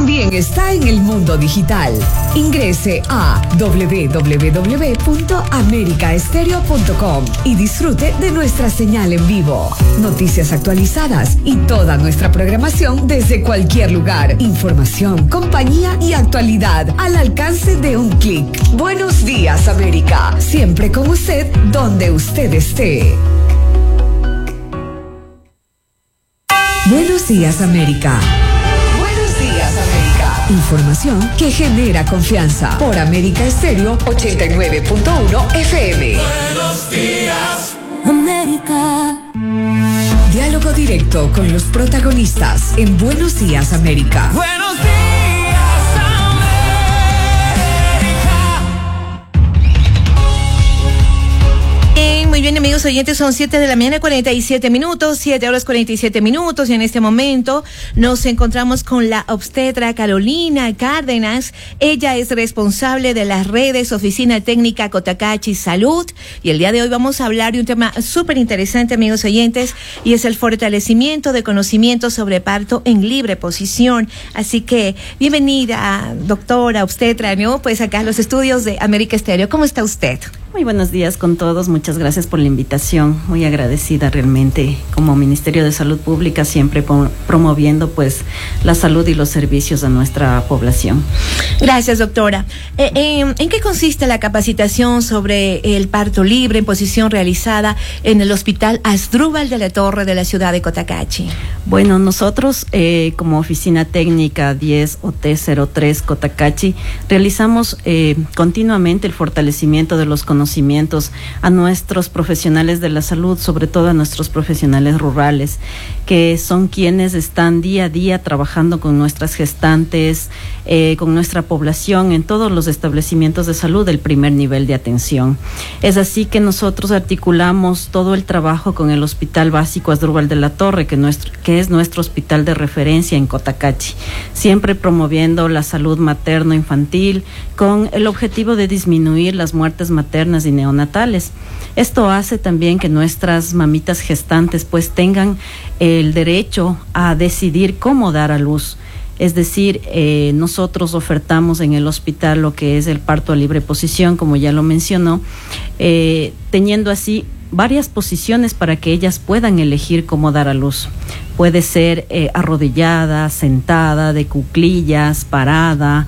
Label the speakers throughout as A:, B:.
A: también está en el mundo digital. Ingrese a www.americaestereo.com y disfrute de nuestra señal en vivo, noticias actualizadas y toda nuestra programación desde cualquier lugar. Información, compañía y actualidad al alcance de un clic. Buenos días, América. Siempre con usted, donde usted esté. Buenos días, América. Buenos días, América. Información que genera confianza. Por América Estéreo 89.1 FM.
B: Buenos días,
C: América.
A: Diálogo directo con los protagonistas en Buenos días, América.
B: buenos días,
D: Muy bien, amigos oyentes, son 7:47 7:47, y en este momento nos encontramos con la obstetra Carolina Cárdenas. Ella es responsable de las redes Oficina Técnica Cotacachi Salud, y el día de hoy vamos a hablar de un tema súper interesante, amigos oyentes, y es el fortalecimiento de conocimientos sobre parto en libre posición. Así que bienvenida, doctora obstetra, ¿no? Pues acá a los estudios de América Estéreo. ¿Cómo está usted?
E: Muy buenos días con todos, muchas gracias por la invitación, muy agradecida realmente como Ministerio de Salud Pública, siempre promoviendo pues la salud y los servicios a nuestra población.
D: Gracias, doctora. ¿En qué consiste la capacitación sobre el parto libre en posición realizada en el Hospital Asdrúbal de la Torre de la ciudad de Cotacachi?
E: Bueno, nosotros como Oficina Técnica 10 OT03 Cotacachi realizamos continuamente el fortalecimiento de los conocimientos a nuestros profesionales de la salud, sobre todo a nuestros profesionales rurales, que son quienes están día a día trabajando con nuestras gestantes, con nuestra población en todos los establecimientos de salud del primer nivel de atención. Es así que nosotros articulamos todo el trabajo con el Hospital Básico Asdrúbal de la Torre, que es nuestro hospital de referencia en Cotacachi, siempre promoviendo la salud materno-infantil con el objetivo de disminuir las muertes maternas y neonatales. Esto hace también que nuestras mamitas gestantes pues tengan el derecho a decidir cómo dar a luz. Es decir, nosotros ofertamos en el hospital lo que es el parto a libre posición, como ya lo mencionó, teniendo así varias posiciones para que ellas puedan elegir cómo dar a luz. Puede ser arrodillada, sentada, de cuclillas, parada,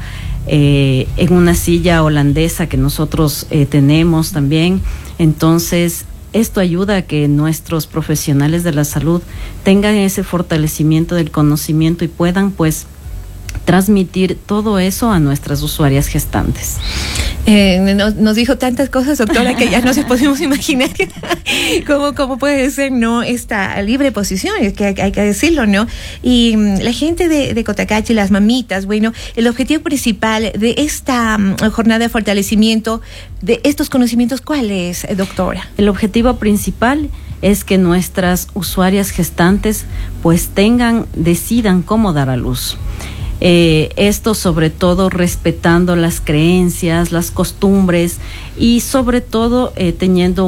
E: en una silla holandesa que nosotros tenemos también. Entonces, esto ayuda a que nuestros profesionales de la salud tengan ese fortalecimiento del conocimiento y puedan pues transmitir todo eso a nuestras usuarias gestantes.
D: Nos dijo tantas cosas, doctora, que ya no se podemos imaginar cómo puede ser, ¿no?, esta libre posición, es que hay que decirlo, ¿no? Y la gente de Cotacachi, las mamitas, bueno, el objetivo principal de esta jornada de fortalecimiento de estos conocimientos, ¿cuál es, doctora?
E: El objetivo principal es que nuestras usuarias gestantes pues decidan cómo dar a luz. Esto sobre todo respetando las creencias, las costumbres y sobre todo teniendo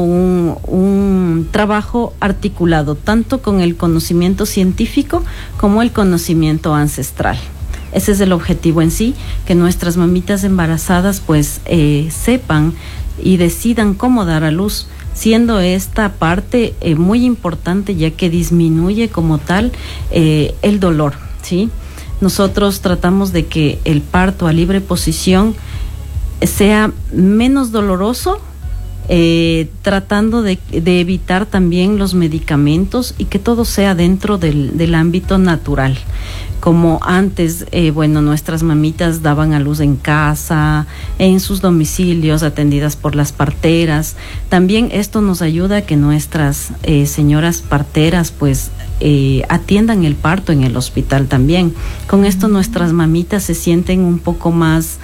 E: un trabajo articulado tanto con el conocimiento científico como el conocimiento ancestral. Ese es el objetivo en sí, que nuestras mamitas embarazadas pues sepan y decidan cómo dar a luz, siendo esta parte muy importante ya que disminuye como tal el dolor, ¿sí? Nosotros tratamos de que el parto a libre posición sea menos doloroso, tratando de evitar también los medicamentos y que todo sea dentro del ámbito natural. Como antes, nuestras mamitas daban a luz en casa, en sus domicilios, atendidas por las parteras. También esto nos ayuda a que nuestras señoras parteras pues atiendan el parto en el hospital también. Con esto nuestras mamitas se sienten un poco más,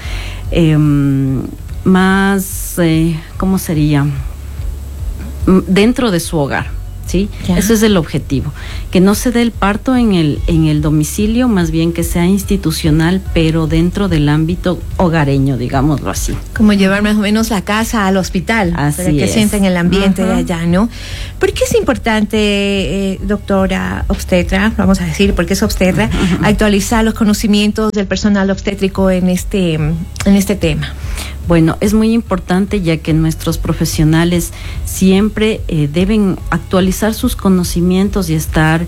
E: ¿cómo sería? Dentro de su hogar, ¿sí?
D: Ya.
E: Ese es el objetivo, que no se dé el parto en el domicilio, más bien que sea institucional, pero dentro del ámbito hogareño, digámoslo así.
D: Como llevar más o menos la casa al hospital,
E: Así
D: para que
E: es.
D: sientan el ambiente de
E: Ajá.
D: allá, ¿no? ¿Por qué es importante, doctora obstetra, vamos a decir, porque es obstetra, actualizar los conocimientos del personal obstétrico en este tema?
E: Bueno, es muy importante ya que nuestros profesionales siempre deben actualizar sus conocimientos y estar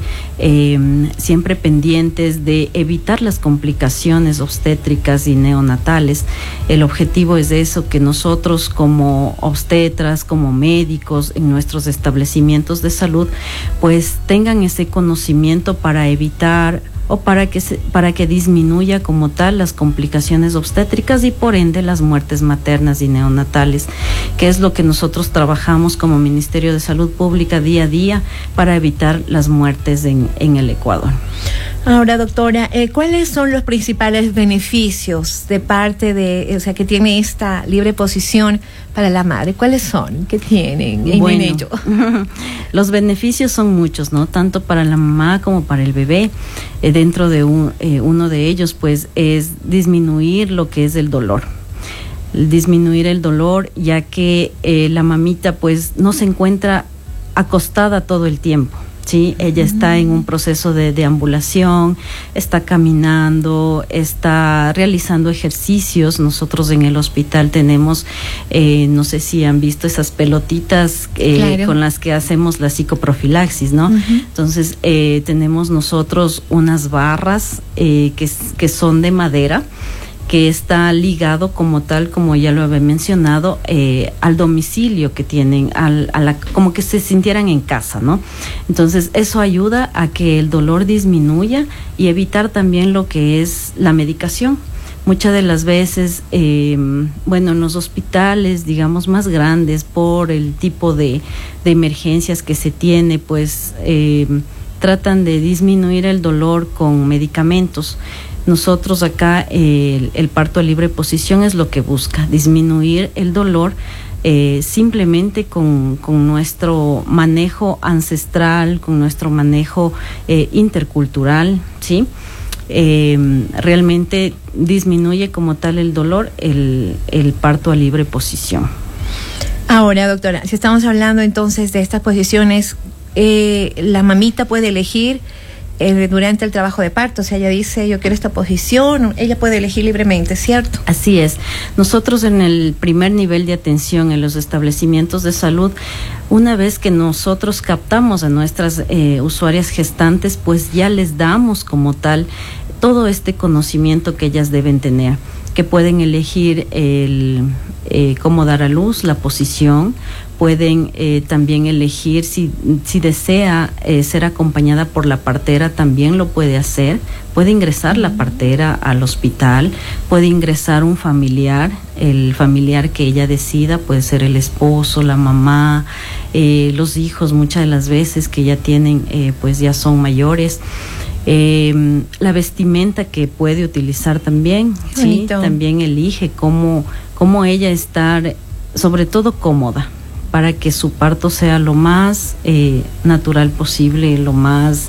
E: siempre pendientes de evitar las complicaciones obstétricas y neonatales. El objetivo es eso, que nosotros como obstetras, como médicos en nuestros establecimientos de salud, pues tengan ese conocimiento para evitar o para que disminuya como tal las complicaciones obstétricas y por ende las muertes maternas y neonatales, que es lo que nosotros trabajamos como Ministerio de Salud Pública día a día para evitar las muertes en el Ecuador.
D: Ahora, doctora, ¿cuáles son los principales beneficios de parte de, o sea, que tiene esta libre posición para la madre? ¿Cuáles son? ¿Qué tienen en ello?
E: Los beneficios son muchos, ¿no? Tanto para la mamá como para el bebé. Dentro de uno de ellos, pues, es disminuir lo que es el dolor. Disminuir el dolor, ya que la mamita, pues, no se encuentra acostada todo el tiempo. Sí, ella está en un proceso de deambulación, está caminando, está realizando ejercicios. Nosotros en el hospital tenemos, no sé si han visto esas pelotitas
D: Claro.
E: con las que hacemos la psicoprofilaxis, ¿no? Entonces, tenemos nosotros unas barras que son de madera, que está ligado como tal, como ya lo había mencionado, al domicilio que tienen, como que se sintieran en casa, ¿no? Entonces, eso ayuda a que el dolor disminuya y evitar también lo que es la medicación. Muchas de las veces, en los hospitales, digamos, más grandes, por el tipo de emergencias que se tiene, pues, tratan de disminuir el dolor con medicamentos. Nosotros acá el parto a libre posición es lo que busca, disminuir el dolor simplemente con nuestro manejo ancestral, con nuestro manejo intercultural, ¿sí? Realmente disminuye como tal el dolor el parto a libre posición.
D: Ahora, doctora, si estamos hablando entonces de estas posiciones, la mamita puede elegir durante el trabajo de parto, o sea, ella dice, yo quiero esta posición, ella puede elegir libremente, ¿cierto?
E: Así es. Nosotros en el primer nivel de atención en los establecimientos de salud, una vez que nosotros captamos a nuestras usuarias gestantes, pues ya les damos como tal todo este conocimiento que ellas deben tener, que pueden elegir cómo dar a luz, la posición. Pueden también elegir si desea ser acompañada por la partera, también lo puede hacer. Puede ingresar la partera al hospital, puede ingresar un familiar, el familiar que ella decida, puede ser el esposo, la mamá, los hijos, muchas de las veces que ya tienen, pues ya son mayores. La vestimenta que puede utilizar también, ¿sí? También elige cómo ella estar, sobre todo cómoda, para que su parto sea lo más natural posible, lo más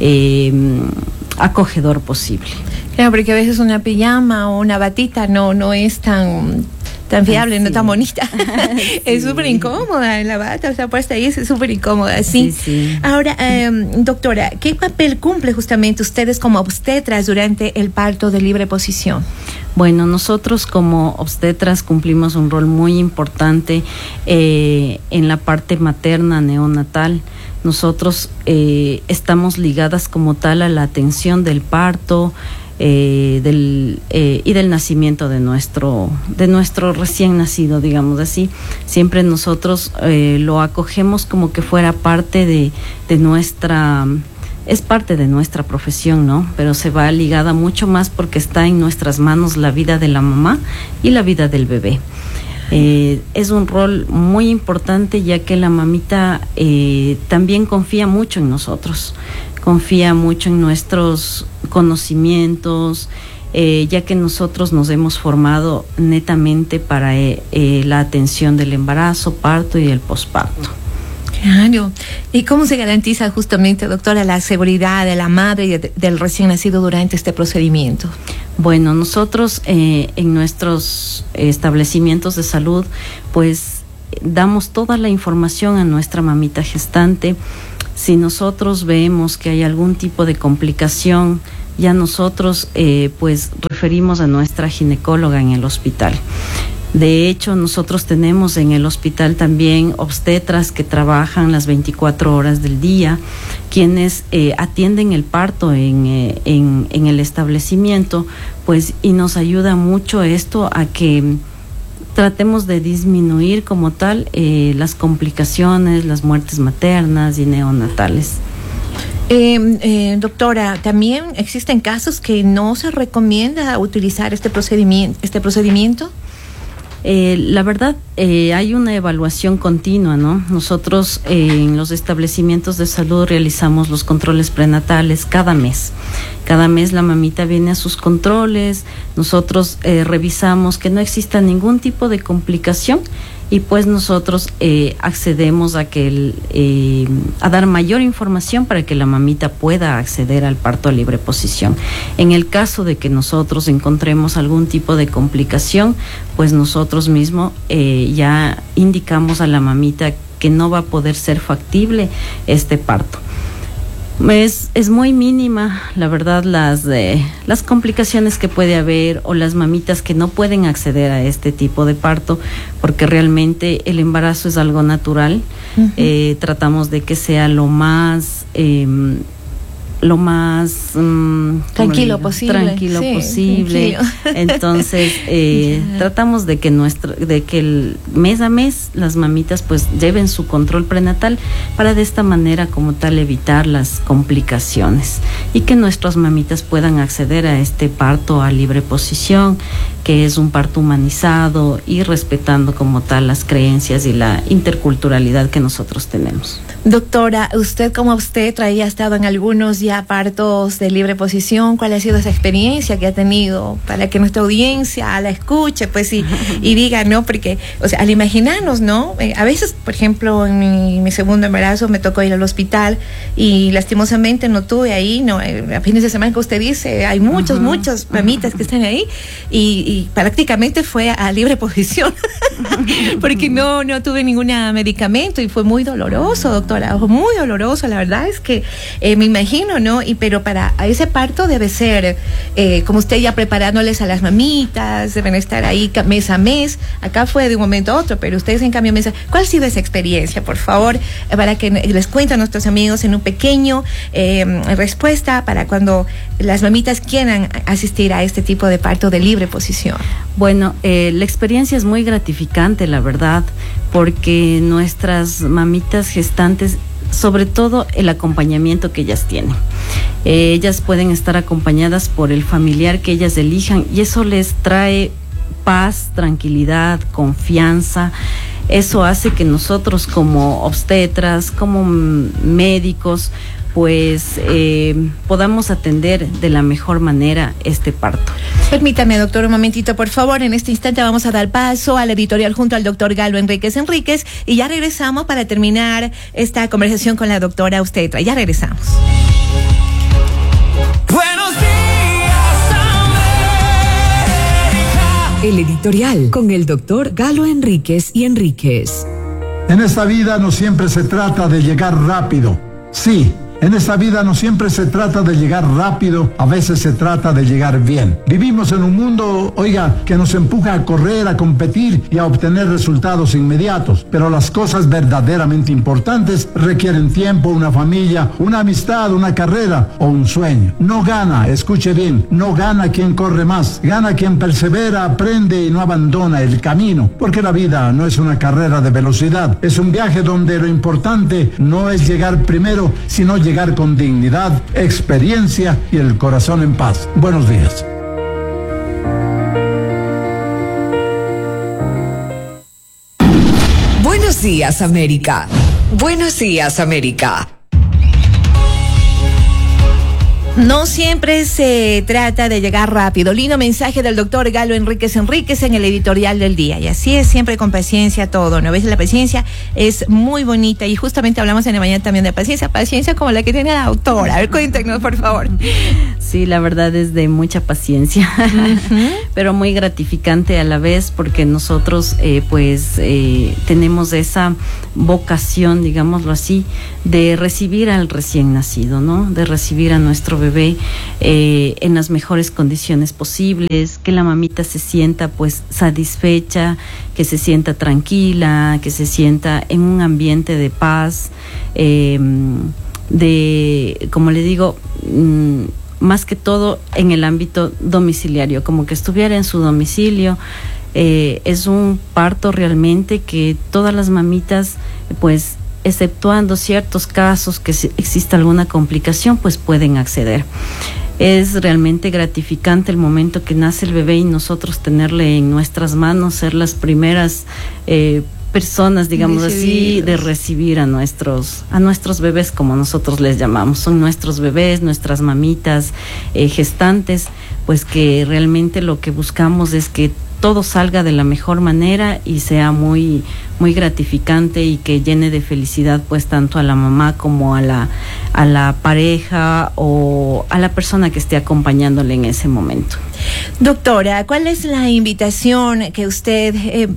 E: acogedor posible.
D: Claro, porque a veces una pijama o una batita no es tan fiable, no tan bonita. Sí. Es súper incómoda la bata, o sea, puesta ahí es súper incómoda, ¿sí? Sí. Ahora, doctora, ¿qué papel cumple justamente ustedes como obstetras durante el parto de libre posición?
E: Bueno, nosotros como obstetras cumplimos un rol muy importante en la parte materna neonatal. Nosotros estamos ligadas como tal a la atención del parto y del nacimiento de nuestro recién nacido, digamos así. Siempre nosotros lo acogemos como que fuera parte de nuestra... Es parte de nuestra profesión, ¿no? Pero se va ligada mucho más porque está en nuestras manos la vida de la mamá y la vida del bebé. Es un rol muy importante, ya que la mamita también confía mucho en nosotros, confía mucho en nuestros conocimientos, ya que nosotros nos hemos formado netamente para la atención del embarazo, parto y el posparto.
D: Claro. ¿Y cómo se garantiza justamente, doctora, la seguridad de la madre y del recién nacido durante este procedimiento?
E: Bueno, nosotros en nuestros establecimientos de salud, pues damos toda la información a nuestra mamita gestante. Si nosotros vemos que hay algún tipo de complicación, ya nosotros pues referimos a nuestra ginecóloga en el hospital. De hecho, nosotros tenemos en el hospital también obstetras que trabajan las 24 horas del día, quienes atienden el parto en el establecimiento, pues, y nos ayuda mucho esto a que tratemos de disminuir como tal las complicaciones, las muertes maternas y neonatales.
D: Doctora, también existen casos que no se recomienda utilizar este procedimiento.
E: La verdad, hay una evaluación continua, ¿no? Nosotros en los establecimientos de salud realizamos los controles prenatales cada mes. Cada mes la mamita viene a sus controles, nosotros revisamos que no exista ningún tipo de complicación y pues nosotros accedemos a a dar mayor información para que la mamita pueda acceder al parto a libre posición. En el caso de que nosotros encontremos algún tipo de complicación, pues nosotros mismos ya indicamos a la mamita que no va a poder ser factible este parto. Es muy mínima, la verdad, las complicaciones que puede haber o las mamitas que no pueden acceder a este tipo de parto, porque realmente el embarazo es algo natural. Uh-huh. Tratamos de que sea lo más
D: tranquilo posible.
E: Sí, posible. Entonces, tratamos de que el mes a mes las mamitas pues lleven su control prenatal para de esta manera como tal evitar las complicaciones y que nuestras mamitas puedan acceder a este parto a libre posición, que es un parto humanizado y respetando como tal las creencias y la interculturalidad que nosotros tenemos.
D: Doctora, usted como obstetra ya ha estado en algunos ya partos de libre posición. ¿Cuál ha sido esa experiencia que ha tenido para que nuestra audiencia la escuche, pues y diga, ¿no? Porque, o sea, al imaginarnos, ¿no? A veces, por ejemplo, en mi segundo embarazo me tocó ir al hospital y lastimosamente no tuve ahí, ¿no? A fines de semana que usted dice, hay muchas mamitas que están ahí y prácticamente fue a libre posición porque no tuve ningún medicamento y fue muy doloroso, doctora, muy doloroso. La verdad es que me imagino, ¿no? Pero para ese parto debe ser, como usted ya preparándoles a las mamitas, deben estar ahí mes a mes. Acá fue de un momento a otro, pero ustedes en cambio me dicen, ¿cuál ha sido esa experiencia? Por favor, para que les cuenten a nuestros amigos en un pequeño respuesta para cuando las mamitas quieran asistir a este tipo de parto de libre posición.
E: Bueno, la experiencia es muy gratificante, la verdad, porque nuestras mamitas gestantes, sobre todo el acompañamiento que ellas tienen. Ellas pueden estar acompañadas por el familiar que ellas elijan y eso les trae paz, tranquilidad, confianza. Eso hace que nosotros como obstetras, como médicos, pues podamos atender de la mejor manera este parto.
D: Permítame, doctor, un momentito, por favor. En este instante vamos a dar paso al editorial junto al doctor Galo Enríquez y ya regresamos para terminar esta conversación con la doctora obstetra. Ya regresamos.
B: Buenos días, América.
A: El editorial con el doctor Galo Enríquez y Enríquez.
C: En esta vida no siempre se trata de llegar rápido. Sí. En esta vida no siempre se trata de llegar rápido, a veces se trata de llegar bien. Vivimos en un mundo, que nos empuja a correr, a competir y a obtener resultados inmediatos. Pero las cosas verdaderamente importantes requieren tiempo, una familia, una amistad, una carrera o un sueño. No gana, escuche bien, no gana quien corre más, gana quien persevera, aprende y no abandona el camino. Porque la vida no es una carrera de velocidad, es un viaje donde lo importante no es llegar primero, sino llegar con dignidad, experiencia y el corazón en paz. Buenos días.
A: Buenos días, América. Buenos días, América.
D: No siempre se trata de llegar rápido. Lindo mensaje del doctor Galo Enríquez en el editorial del día. Y así es, siempre con paciencia todo, ¿no ves? La paciencia es muy bonita y justamente hablamos en la mañana también de paciencia como la que tiene la doctora. A ver, cuéntenos, por favor.
E: Sí, la verdad es de mucha paciencia, pero muy gratificante a la vez porque nosotros tenemos esa vocación, digámoslo así, de recibir al recién nacido, ¿no? De recibir a nuestro bebé en las mejores condiciones posibles, que la mamita se sienta pues satisfecha, que se sienta tranquila, que se sienta en un ambiente de paz, como le digo, más que todo en el ámbito domiciliario, como que estuviera en su domicilio. Es un parto realmente que todas las mamitas, pues exceptuando ciertos casos que exista alguna complicación, pues pueden acceder. Es realmente gratificante el momento que nace el bebé y nosotros tenerle en nuestras manos, ser las primeras personas, digamos así, de recibir a nuestros bebés, como nosotros les llamamos. Son nuestros bebés, nuestras mamitas gestantes, pues que realmente lo que buscamos es que todo salga de la mejor manera y sea muy, muy gratificante y que llene de felicidad pues tanto a la mamá como a la pareja o a la persona que esté acompañándole en ese momento.
D: Doctora, ¿cuál es la invitación que usted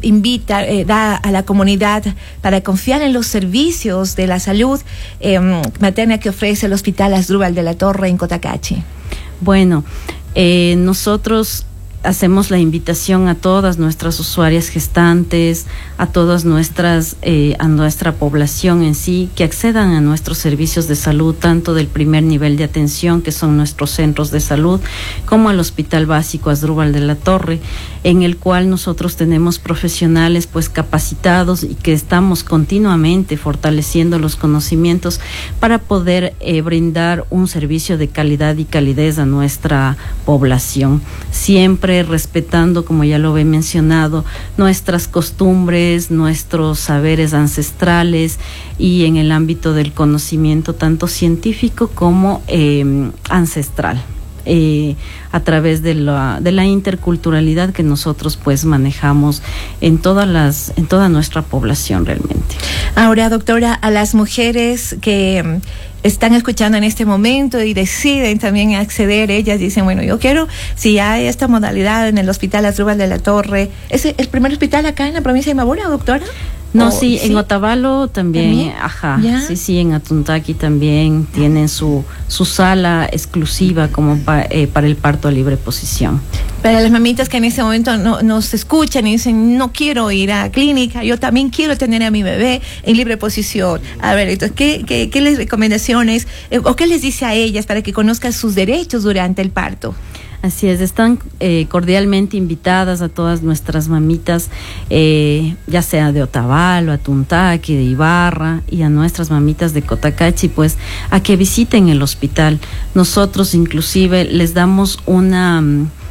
D: da a la comunidad para confiar en los servicios de la salud materna que ofrece el Hospital Asdrúbal de la Torre en Cotacachi?
E: Bueno, nosotros hacemos la invitación a todas nuestras usuarias gestantes, a todas a nuestra población en sí, que accedan a nuestros servicios de salud, tanto del primer nivel de atención, que son nuestros centros de salud, como al Hospital Básico Asdrúbal de la Torre, en el cual nosotros tenemos profesionales pues capacitados y que estamos continuamente fortaleciendo los conocimientos para poder brindar un servicio de calidad y calidez a nuestra población, siempre respetando, como ya lo he mencionado, nuestras costumbres, nuestros saberes ancestrales y en el ámbito del conocimiento tanto científico como ancestral. A través de la interculturalidad que nosotros pues manejamos en toda nuestra población realmente.
D: Ahora, doctora, a las mujeres que están escuchando en este momento y deciden también acceder, ellas dicen, bueno, yo quiero, si hay esta modalidad en el Hospital Asdrúbal de la Torre, ¿es el primer hospital acá en la provincia de Imbabura, doctora?
E: No, sí, en Otavalo también, ajá, ¿ya? Sí, en Atuntaqui también tienen su sala exclusiva como para el parto a libre posición.
D: Para las mamitas que en ese momento nos escuchan y dicen, no quiero ir a clínica, yo también quiero tener a mi bebé en libre posición. A ver, entonces, ¿qué les recomendaciones o qué les dice a ellas para que conozcan sus derechos durante el parto?
E: Así es, están cordialmente invitadas a todas nuestras mamitas, ya sea de Otavalo, Atuntaqui, de Ibarra, y a nuestras mamitas de Cotacachi, pues a que visiten el hospital. Nosotros inclusive les damos una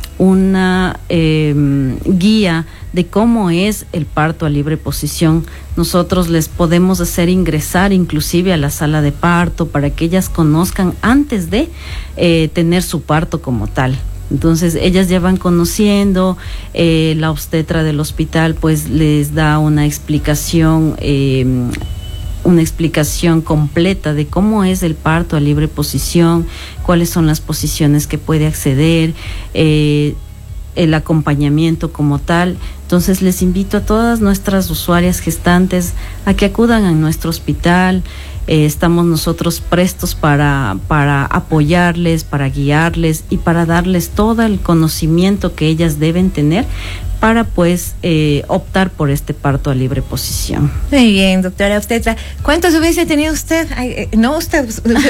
E: guía de cómo es el parto a libre posición. Nosotros les podemos hacer ingresar inclusive a la sala de parto para que ellas conozcan antes de tener su parto como tal. Entonces ellas ya van conociendo, la obstetra del hospital pues les da una explicación completa de cómo es el parto a libre posición, cuáles son las posiciones que puede acceder, el acompañamiento como tal. Entonces les invito a todas nuestras usuarias gestantes a que acudan a nuestro hospital. Estamos nosotros prestos para apoyarles, para guiarles y para darles todo el conocimiento que ellas deben tener para pues optar por este parto a libre posición.
D: Muy bien, doctora obstetra. ¿Cuántos bebés ha tenido usted? Ay, no usted,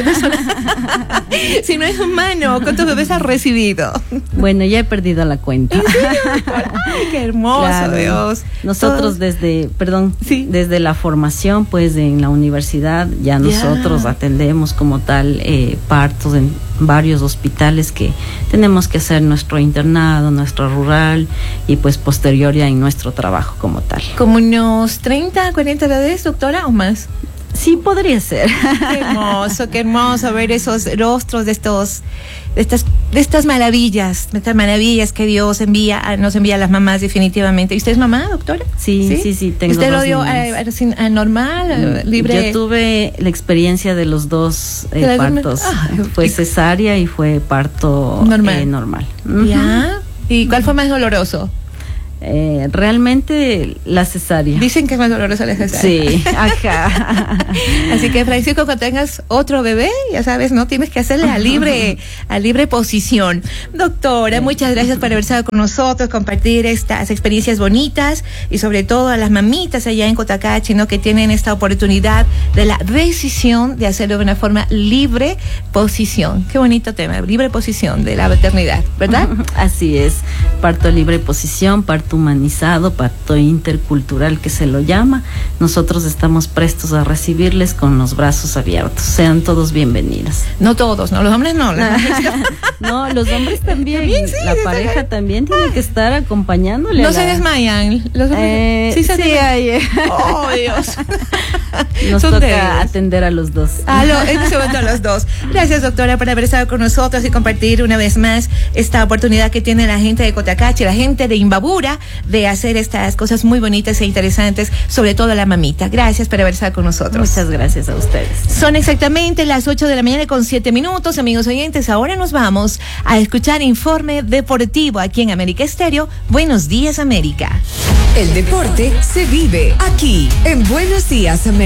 D: si no es humano, ¿cuántos bebés ha recibido?
E: Bueno, ya he perdido la cuenta.
D: ¿En serio, doctora? Ay, qué hermoso, claro. Dios.
E: Nosotros desde la formación, pues en la universidad, ya nosotros atendemos como tal partos en varios hospitales que tenemos que hacer nuestro internado, nuestro rural y pues posterior ya en nuestro trabajo como tal.
D: ¿Como unos 30, 40 bebés, doctora, o más?
E: Sí, podría ser.
D: Qué hermoso ver esos rostros de estas maravillas que Dios nos envía a las mamás definitivamente. ¿Y usted es mamá, doctora?
E: Sí, tengo
D: ¿Usted lo
E: dos
D: dio normal, libre?
E: Yo tuve la experiencia de los dos partos. Fue cesárea y fue parto normal.
D: ¿Ya? ¿Y cuál fue más doloroso?
E: Realmente la cesárea.
D: Dicen que es más dolorosa la cesárea.
E: Sí, ajá.
D: Así que, Francisco, cuando tengas otro bebé, ya sabes, no tienes que hacerle a libre posición. Doctora, muchas gracias por haber estado con nosotros, compartir estas experiencias bonitas y sobre todo a las mamitas allá en Cotacachi, ¿no? Que tienen esta oportunidad de la decisión de hacerlo de una forma libre posición. Qué bonito tema, libre posición de la maternidad, ¿verdad?
E: Así es, parto libre posición, parto humanizado, parto intercultural que se lo llama. Nosotros estamos prestos a recibirles con los brazos abiertos. Sean todos bienvenidos.
D: No todos, ¿no? Los hombres no.
E: No, los hombres también. Sí, la pareja también tiene que estar acompañándole.
D: No se desmayan. Los hombres sí, Oh, Dios.
E: Nos toca atender a los dos.
D: A los dos. Gracias, doctora, por haber estado con nosotros y compartir una vez más esta oportunidad que tiene la gente de Cotacachi, la gente de Imbabura, de hacer estas cosas muy bonitas e interesantes, sobre todo la mamita. Gracias por haber estado con nosotros.
E: Muchas gracias a ustedes.
D: Son exactamente las 8:07 a.m, amigos oyentes. Ahora nos vamos a escuchar Informe Deportivo aquí en América Estéreo. Buenos días, América.
A: El deporte se vive aquí en Buenos Días, América.